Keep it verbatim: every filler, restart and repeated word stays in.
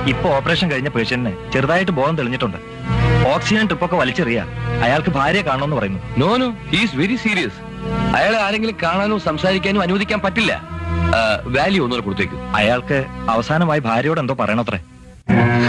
ഇപ്പൊ ഓപ്പറേഷൻ കഴിഞ്ഞ പേഷ്യന്റിന് ചെറുതായിട്ട് ബോധം തെളിഞ്ഞിട്ടുണ്ട്. ഓക്സിജൻ ട്രിപ്പൊക്കെ വലിച്ചെറിയ. അയാൾക്ക് ഭാര്യയെ കാണണമെന്ന് പറയുന്നു. No no, is very serious. അയാളെ ആരെങ്കിലും കാണാനോ സംസാരിക്കാനോ അനുവദിക്കാൻ പറ്റില്ല. വാല്യൂ ഒന്നുകൂടെ കൊടുത്തേക്ക്. അയാൾക്ക് അവസാനമായി ഭാര്യയോട് എന്തോ പറയണത്രേ.